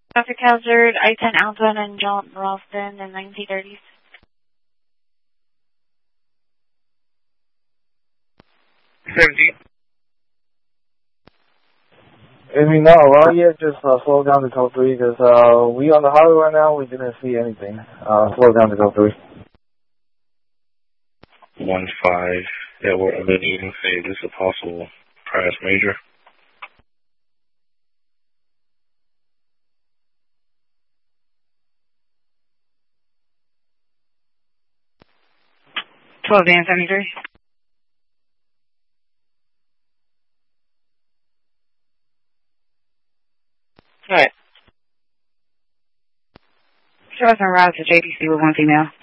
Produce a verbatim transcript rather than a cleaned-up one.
Traffic hazard, I ten Alton and John Ralston in nineteen thirties. seventeen. If you know around yet, just uh, slow down to code three because uh, we on the highway right now. We didn't see anything. Uh, slow down to code three. One five. Yeah, we're eliminating. Say this is a possible crash major. Twelve Dan seventy three. All right. Show us en route to J P C with one female.